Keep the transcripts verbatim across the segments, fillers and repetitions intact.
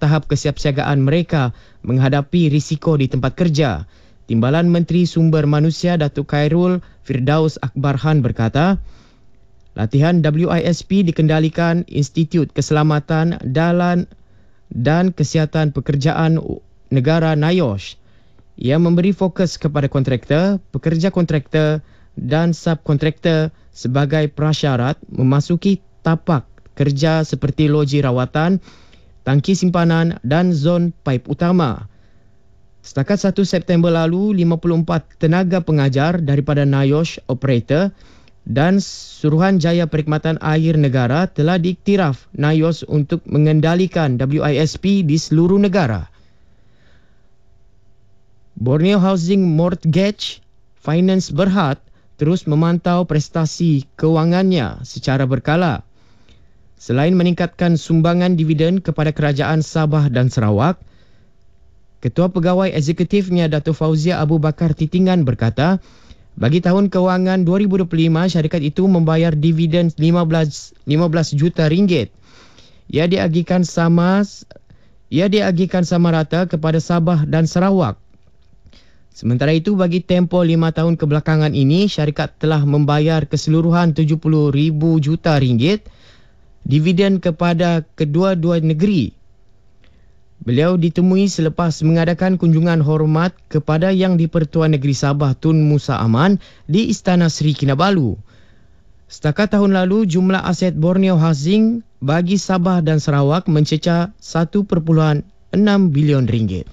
tahap kesiapsiagaan mereka menghadapi risiko di tempat kerja. Timbalan Menteri Sumber Manusia Datuk Khairul Firdaus Akbarhan berkata, latihan W I S P dikendalikan Institut Keselamatan Dalan dan Kesihatan Pekerjaan Negara NIOSH. Ia memberi fokus kepada kontraktor, pekerja kontraktor dan subkontraktor sebagai prasyarat memasuki tapak kerja seperti loji rawatan, tangki simpanan dan zon paip utama. Setakat satu September lalu, lima puluh empat tenaga pengajar daripada NIOSH Operator dan Suruhanjaya Perkhidmatan Air Negara telah diiktiraf NIOSH untuk mengendalikan W I S P di seluruh negara. Borneo Housing Mortgage Finance Berhad terus memantau prestasi kewangannya secara berkala. Selain meningkatkan sumbangan dividen kepada kerajaan Sabah dan Sarawak, Ketua Pegawai Eksekutifnya Dato' Fauzia Abu Bakar Titingan berkata, bagi tahun kewangan dua ribu dua puluh lima, syarikat itu membayar dividen lima belas juta ringgit. Ia diagihkan sama ia diagihkan sama rata kepada Sabah dan Sarawak. Sementara itu, bagi tempoh lima tahun kebelakangan ini, syarikat telah membayar keseluruhan tujuh puluh ribu juta ringgit dividen kepada kedua-dua negeri. Beliau ditemui selepas mengadakan kunjungan hormat kepada Yang di-Pertuan Negeri Sabah Tun Musa Aman di Istana Seri Kinabalu. Setakat tahun lalu, jumlah aset Borneo Housing bagi Sabah dan Sarawak mencecah satu perpuluhan enam bilion ringgit.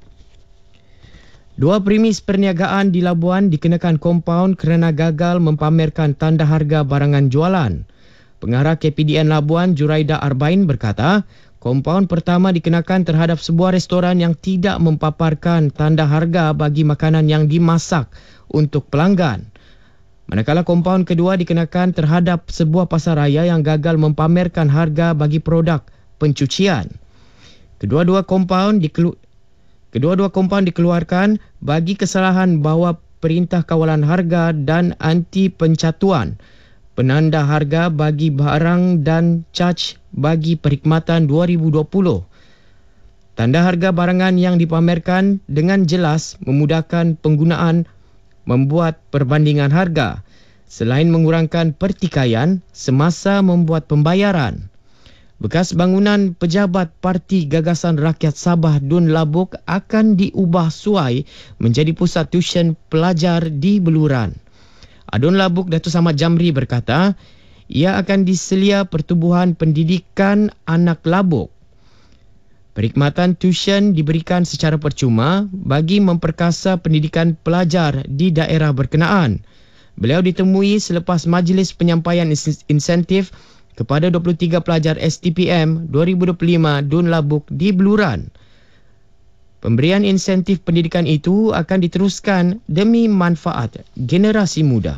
Dua premis perniagaan di Labuan dikenakan kompaun kerana gagal mempamerkan tanda harga barangan jualan. Pengarah K P D N Labuan Juraida Arbain berkata, kompaun pertama dikenakan terhadap sebuah restoran yang tidak mempaparkan tanda harga bagi makanan yang dimasak untuk pelanggan. Manakala kompaun kedua dikenakan terhadap sebuah pasaraya yang gagal mempamerkan harga bagi produk pencucian. Kedua-dua kompaun dikelu- Kedua-dua kompaun dikeluarkan bagi kesalahan bahawa Perintah Kawalan Harga dan Anti Pencatuan, penanda harga bagi barang dan caj bagi perkhidmatan dua ribu dua puluh. Tanda harga barangan yang dipamerkan dengan jelas memudahkan penggunaan membuat perbandingan harga selain mengurangkan pertikaian semasa membuat pembayaran. Bekas bangunan Pejabat Parti Gagasan Rakyat Sabah Dun Labuk akan diubah suai menjadi pusat tuisyen pelajar di Beluran. Adun Labuk Datuk Samad Jamri berkata, ia akan diselia Pertubuhan Pendidikan Anak Labuk. Perkhidmatan tuisyen diberikan secara percuma bagi memperkasa pendidikan pelajar di daerah berkenaan. Beliau ditemui selepas majlis penyampaian insentif kepada dua puluh tiga pelajar S T P M dua ribu dua puluh lima Dun Labuk di Beluran. Pemberian insentif pendidikan itu akan diteruskan demi manfaat generasi muda.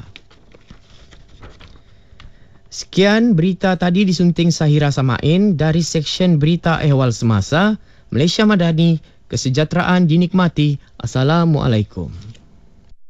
Sekian berita tadi disunting Sahira Samain dari Seksyen Berita Ehwal Semasa. Malaysia Madani, kesejahteraan dinikmati. Assalamualaikum.